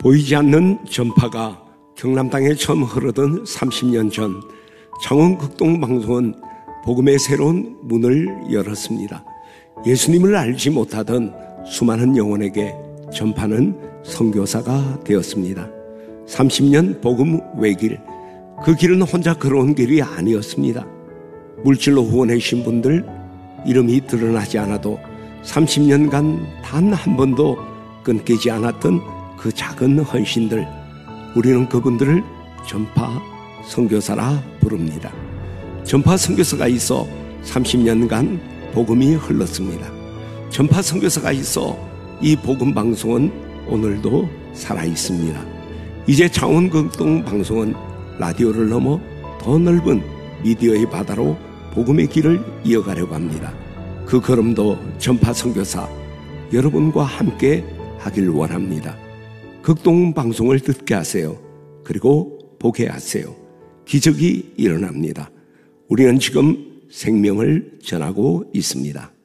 보이지 않는 전파가 경남 땅에 처음 흐르던 30년 전 창원극동방송은 복음의 새로운 문을 열었습니다. 예수님을 알지 못하던 수많은 영혼에게 전파는 선교사가 되었습니다. 30년 복음 외길, 그 길은 혼자 걸어온 길이 아니었습니다. 물질로 후원해 주신 분들 이름이 드러나지 않아도 30년간 단 한 번도 끊기지 않았던 그 작은 헌신들, 우리는 그분들을 전파 선교사라 부릅니다. 전파 선교사가 있어 30년간 복음이 흘렀습니다. 전파 선교사가 있어 이 복음 방송은 오늘도 살아 있습니다. 이제 창원극동 방송은 라디오를 넘어 더 넓은 미디어의 바다로 복음의 길을 이어가려고 합니다. 그 걸음도 전파 선교사 여러분과 함께 하길 원합니다. 극동 방송을 듣게 하세요. 그리고 보게 하세요. 기적이 일어납니다. 우리는 지금 생명을 전하고 있습니다.